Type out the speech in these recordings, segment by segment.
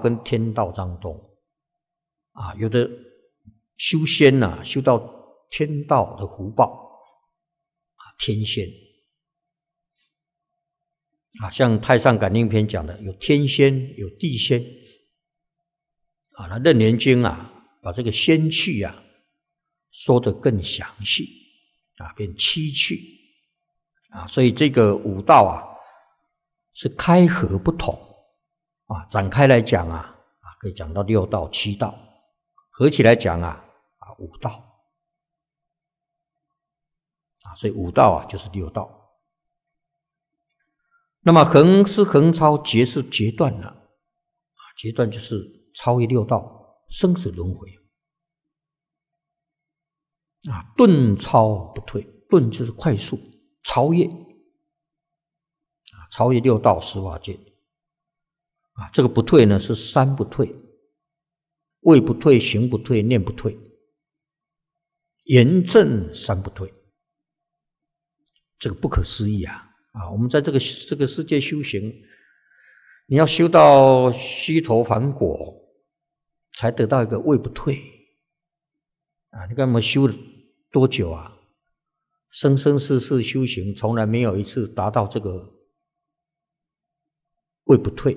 跟天道当中啊，有的修仙啊，修到天道的福报啊，天仙啊，像《太上感应篇》讲的，有天仙，有地仙啊。那《楞严经》啊，把这个仙趣啊说得更详细啊，变七趣啊，所以这个五道啊是开合不同啊，展开来讲啊，可以讲到六道、七道，合起来讲啊五道啊，所以五道啊就是六道。那么恒是恒超，劫是劫断了啊，劫断就是超越六道，生死轮回啊。顿超不退，顿就是快速超越啊，超越六道十法界啊。这个不退呢是三不退：位不退，行不退，念不退，言正三不退。这个不可思议啊！我们在这个世界修行，你要修到虚陀洹果，才得到一个位不退啊！你看我们修了多久啊？生生世世修行，从来没有一次达到这个位不退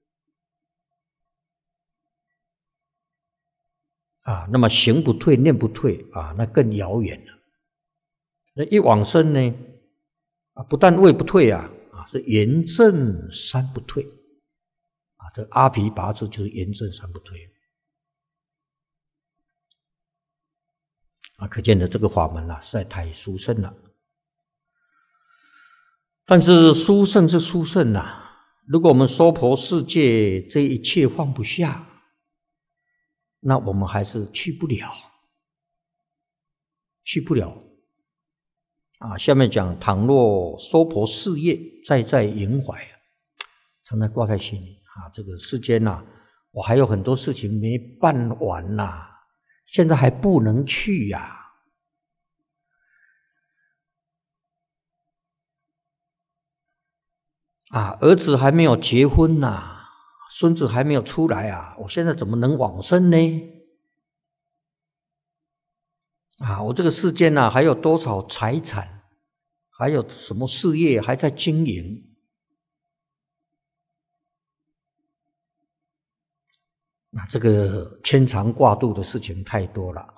啊！那么行不退，念不退啊，那更遥远了。那一往生呢？不但位不退啊，是言正三不退啊！这阿毗跋致就是言正三不退啊！可见的这个法门啊，实在太殊胜了。但是殊胜是殊胜啊，如果我们娑婆世界这一切放不下，那我们还是去不了啊。下面讲，倘若娑婆事业在萦怀啊，常常挂在心里啊。这个世间啊，我还有很多事情没办完呐，现在还不能去呀啊，儿子还没有结婚呐，孙子还没有出来啊，我现在怎么能往生呢？啊，我这个世间啊，还有多少财产，还有什么事业还在经营那这个牵肠挂肚的事情太多了，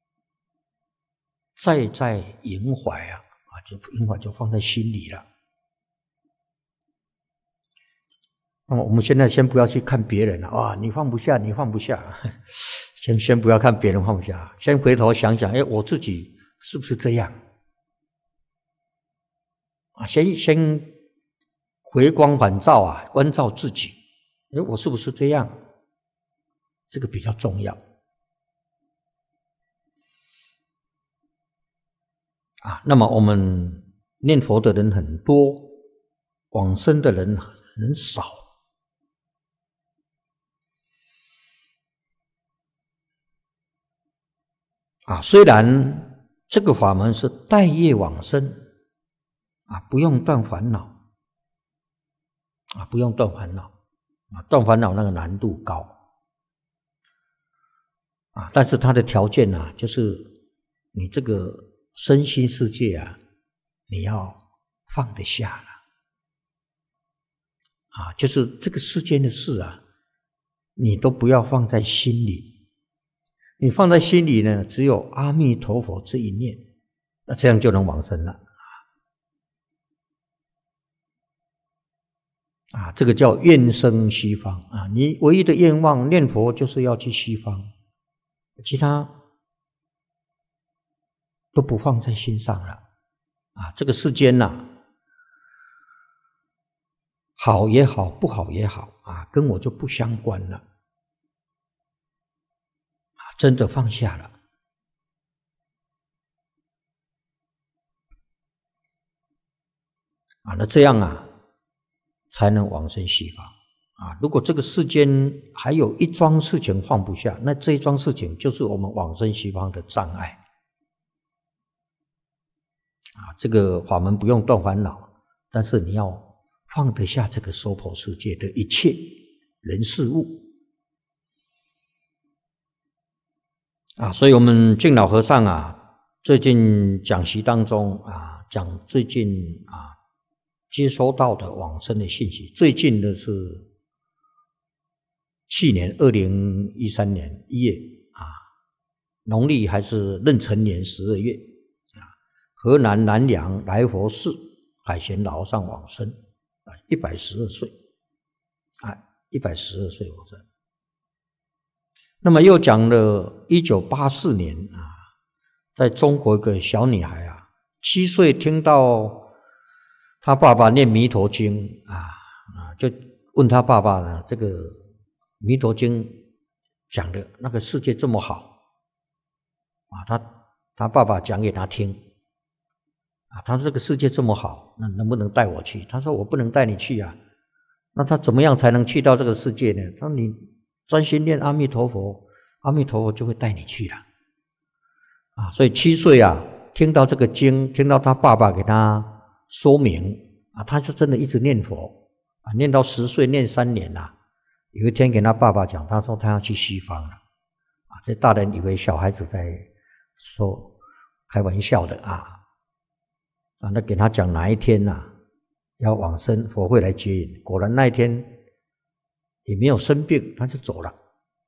在萦怀啊，就萦怀就放在心里了。那么我们现在先不要去看别人了啊，你放不下，先不要看别人放不下，先回头想想，我自己是不是这样啊？先回光返照啊，关照自己，我是不是这样？这个比较重要啊。那么我们念佛的人很多，往生的人很少啊。虽然这个法门是带业往生啊，不用断烦恼啊，不用断烦恼啊，断烦恼那个难度高啊，但是它的条件啊，就是你这个身心世界啊，你要放得下了啊，就是这个世间的事啊，你都不要放在心里，你放在心里呢，只有阿弥陀佛这一念，那这样就能往生了啊，这个叫愿生西方啊，你唯一的愿望念佛就是要去西方，其他都不放在心上了啊。这个世间呐，好也好，不好也好啊，跟我就不相关了啊，真的放下了啊，那这样啊，才能往生西方啊。如果这个世间还有一桩事情放不下，那这一桩事情就是我们往生西方的障碍啊。这个法门不用断烦恼，但是你要放得下这个娑婆世界的一切人事物所以我们净老和尚最近讲习当中讲最近接收到的往生的信息，最近的是去年2013年1月农历还是壬辰年12月河南南阳来佛寺海贤老和尚往生112岁112岁往生。那么又讲了1984年在中国一个小女孩7岁听到她爸爸念弥陀经就问她爸爸呢，这个弥陀经讲的那个世界这么好他爸爸讲给他听他说这个世界这么好，那能不能带我去？他说我不能带你去那他怎么样才能去到这个世界呢？他说你专心念阿弥陀佛，阿弥陀佛就会带你去了所以7岁听到这个经，听到他爸爸给他说明他就真的一直念佛念到10岁，念3年有一天跟他爸爸讲，他说他要去西方了这大人以为小孩子在说开玩笑的那给他讲哪一天要往生，佛会来接引。果然那一天也没有生病，他就走了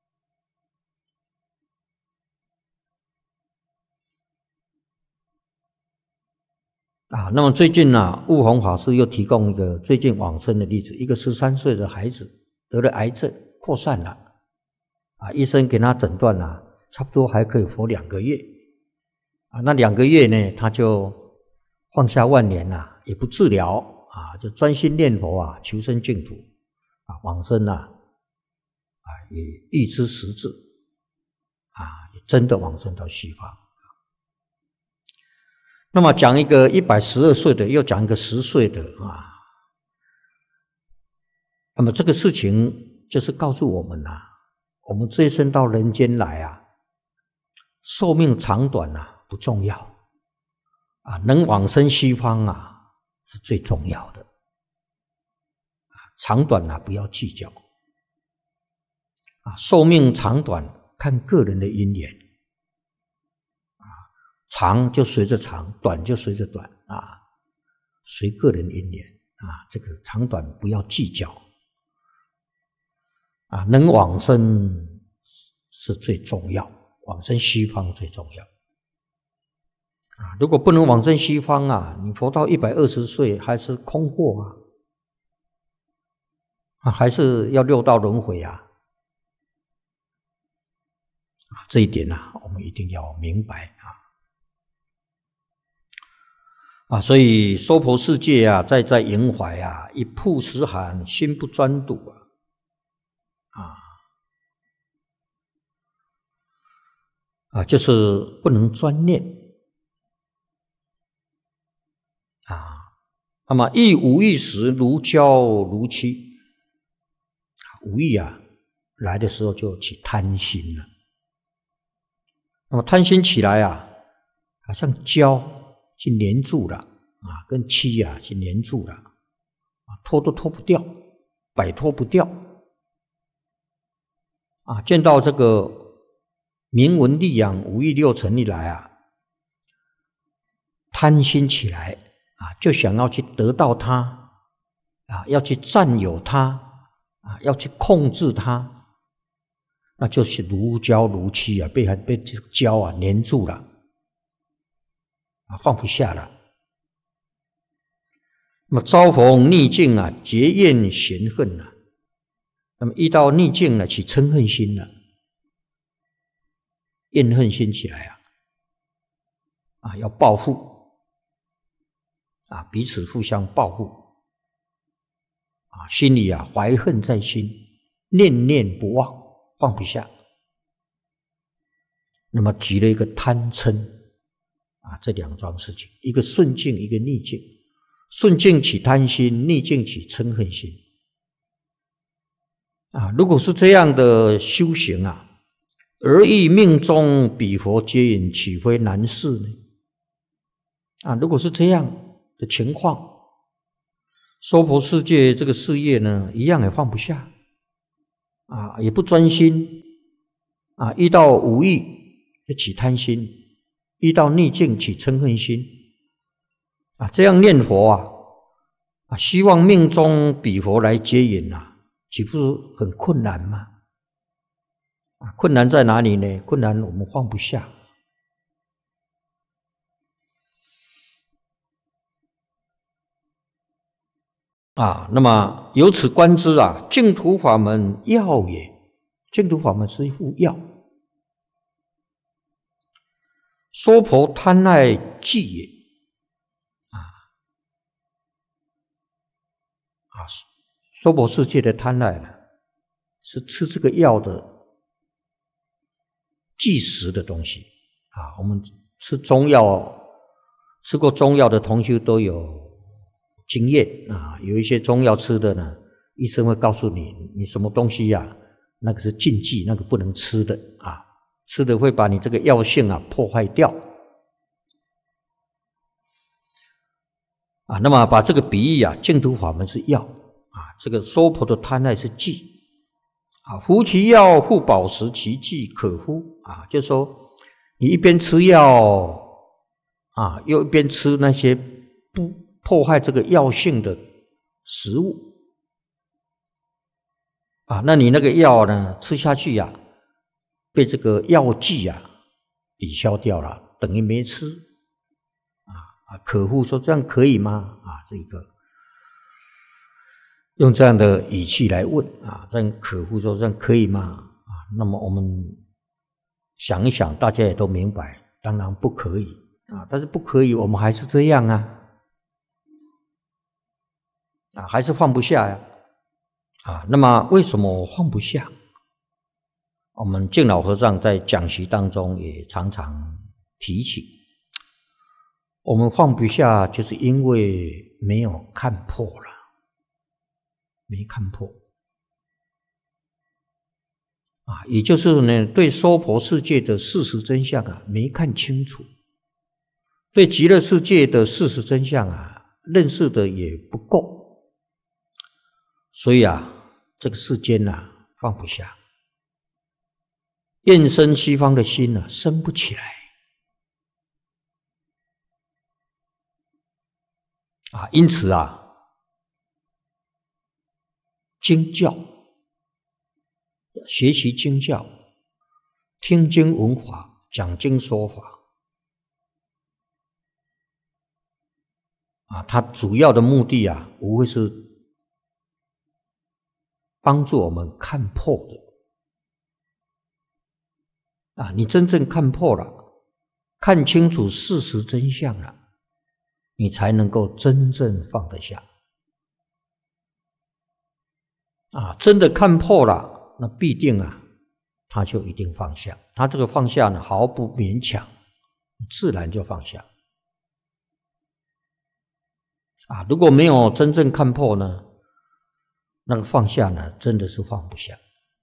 那么最近悟宏法师又提供一个最近往生的例子，一个13岁的孩子得了癌症扩散了医生给他诊断差不多还可以活2个月那2个月呢，他就放下万年也不治疗就专心念佛求生净土往生也预知时至也真的往生到西方。那么讲一个112岁的，又讲一个10岁的那么这个事情就是告诉我们我们这一生到人间来寿命长短不重要能往生西方是最重要的长短不要计较寿命长短看个人的因缘长就随着长，短就随着短随个人因缘这个长短不要计较能往生是最重要，往生西方最重要如果不能往生西方你活到120岁还是空过还是要6道轮回这一点我们一定要明白所以娑婆世界在迎怀一曝十寒，心不专笃就是不能专念那么亦无意时如胶如漆无意来的时候就起贪心了。那么贪心起来好像胶去黏住了跟漆去黏住了脱都脱不掉，摆脱不掉见到这个名闻利养五欲六尘一来贪心起来就想要去得到它要去占有它要去控制它，那就是如胶如漆被这个胶黏住了放不下了。那么遭逢逆境结怨嫌恨那么遇到逆境起嗔恨心了，怨恨心起来要报复彼此互相报复心里怀恨在心，念念不忘，放不下。那么举了一个贪嗔这两桩事情，一个顺境，一个逆境。顺境起贪心，逆境起嗔恨心如果是这样的修行而欲命中彼佛接引，岂非难事呢？如果是这样的情况，娑婆世界这个事业呢，一样也放不下也不专心遇到五欲就起贪心，遇到逆境起嗔恨心啊，这样念佛啊，希望命中彼佛来接引啊，岂不是很困难吗？啊，困难在哪里呢？困难我们放不下啊。那么由此观之啊，净土法门药也，净土法门是一副药。娑婆贪爱剂也娑婆世界的贪爱呢，是吃这个药的即食的东西啊。我们吃中药，吃过中药的同学都有经验啊。有一些中药吃的呢，医生会告诉你，你什么东西那个是禁忌，那个不能吃的啊。吃的会把你这个药性破坏掉啊。那么把这个比喻净土法门是药啊，这个娑婆的贪爱是剂啊。服其药，复饱食其剂，可乎啊？就是说，你一边吃药啊，又一边吃那些不破坏这个药性的食物啊，那你那个药呢，吃下去被这个药剂抵消掉了，等于没吃可乎说这样可以吗？这个用这样的语气来问这样可乎说这样可以吗？那么我们想一想，大家也都明白，当然不可以但是不可以，我们还是这样还是放不下那么为什么放不下？我们净老和尚在讲习当中也常常提起，我们放不下，就是因为没有看破了，没看破也就是呢，对娑婆世界的事实真相没看清楚，对极乐世界的事实真相认识的也不够，所以这个世间放不下。厌生西方的心生不起来因此经教，学习经教，听经闻法，讲经说法它主要的目的无非是帮助我们看破的你真正看破了，看清楚事实真相了，你才能够真正放得下真的看破了，那必定他就一定放下，他这个放下呢，毫不勉强，自然就放下如果没有真正看破呢，那个放下呢，真的是放不下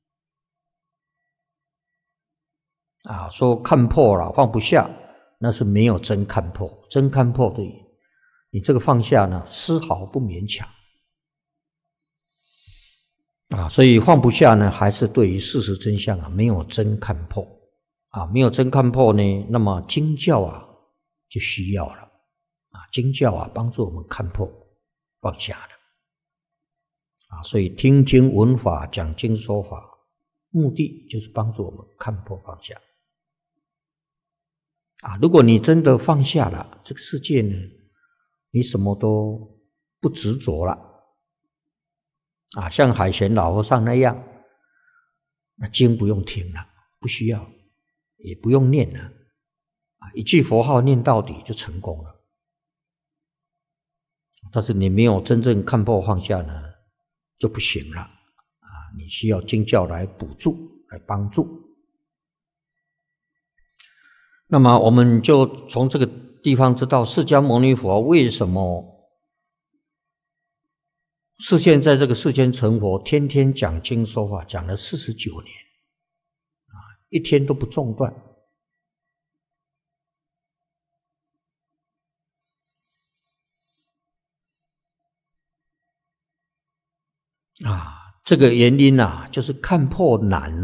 说看破了放不下，那是没有真看破，真看破的你这个放下呢，丝毫不勉强所以放不下呢，还是对于事实真相没有真看破没有真看破呢，那么经教就需要了经教帮助我们看破放下的所以听经闻法，讲经说法，目的就是帮助我们看破放下如果你真的放下了，这个世界呢，你什么都不执着了像海贤老和尚那样，那经不用听了，不需要，也不用念了一句佛号念到底就成功了。但是你没有真正看破放下呢，就不行了你需要经教来补助，来帮助。那么我们就从这个地方知道，释迦牟尼佛为什么示现在这个世间成佛，天天讲经说法，讲了49年一天都不中断这个原因就是看破难